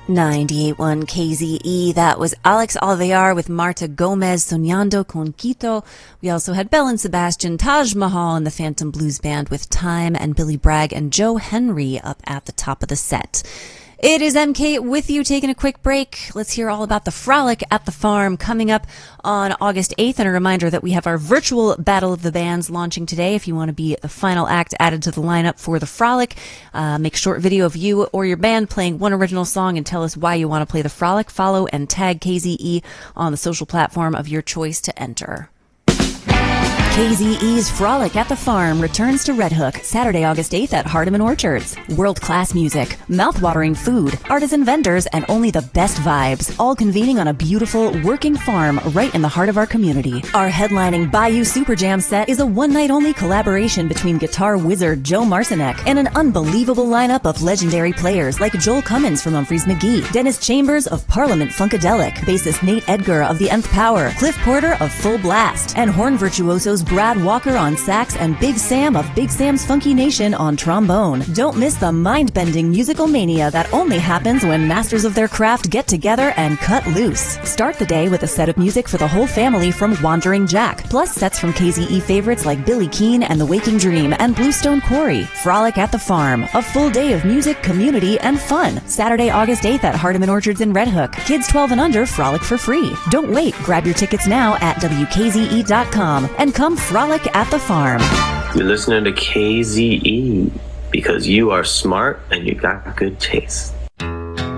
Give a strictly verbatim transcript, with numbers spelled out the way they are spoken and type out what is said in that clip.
ninety-eight point one K Z E. That was Alex Alvear with Marta Gomez, Soñando con Quito. We also had Bell and Sebastian, Taj Mahal and the Phantom Blues Band with Time, and Billy Bragg and Joe Henry up at the top of the set. It is M K with you, taking a quick break. Let's hear all about the Frolic at the Farm coming up on August eighth. And a reminder that we have our virtual Battle of the Bands launching today. If you want to be the final act added to the lineup for the Frolic, uh, make a short video of you or your band playing one original song and tell us why you want to play the Frolic. Follow and tag K Z E on the social platform of your choice to enter. K Z E's Frolic at the Farm returns to Red Hook Saturday, August eighth at Hardeman Orchards. World-class music, mouth-watering food, artisan vendors, and only the best vibes, all convening on a beautiful, working farm right in the heart of our community. Our headlining Bayou Super Jam set is a one-night-only collaboration between guitar wizard Joe Marcinek and an unbelievable lineup of legendary players like Joel Cummins from Humphreys McGee, Dennis Chambers of Parliament Funkadelic, bassist Nate Edgar of The Nth Power, Cliff Porter of Full Blast, and horn virtuosos Brad Walker on sax and Big Sam of Big Sam's Funky Nation on trombone. Don't miss the mind-bending musical mania that only happens when masters of their craft get together and cut loose. Start the day with a set of music for the whole family from Wandering Jack, plus sets from K Z E favorites like Billy Keane and The Waking Dream and Bluestone Quarry. Frolic at the Farm, a full day of music, community, and fun. Saturday, August eighth at Hardeman Orchards in Red Hook. Kids twelve and under frolic for free. Don't wait, grab your tickets now at W K Z E dot com and come frolic at the farm. You're listening to K Z E because you are smart and you got good taste.